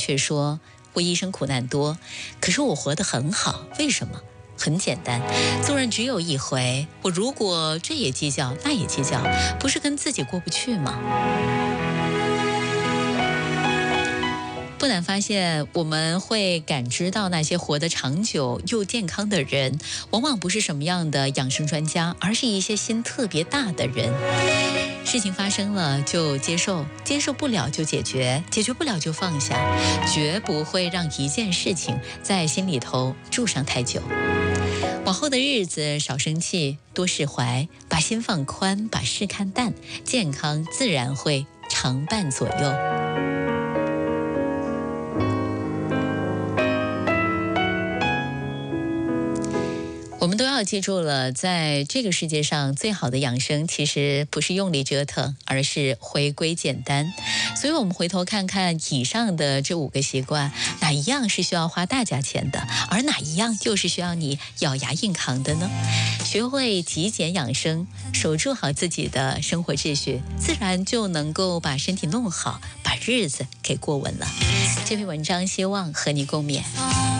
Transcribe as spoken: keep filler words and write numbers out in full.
却说我一生苦难多，可是我活得很好，为什么？很简单，做人只有一回，我如果这也计较那也计较，不是跟自己过不去吗？不难发现，我们会感知到那些活得长久又健康的人，往往不是什么样的养生专家，而是一些心特别大的人。事情发生了就接受，接受不了就解决，解决不了就放下，绝不会让一件事情在心里头住上太久。往后的日子少生气，多释怀，把心放宽，把事看淡，健康自然会常伴左右。我们都要记住了，在这个世界上最好的养生其实不是用力折腾，而是回归简单。所以我们回头看看以上的这五个习惯，哪一样是需要花大价钱的，而哪一样又是需要你咬牙硬扛的呢？学会极简养生，守住好自己的生活秩序，自然就能够把身体弄好，把日子给过稳了。这篇文章希望和你共勉。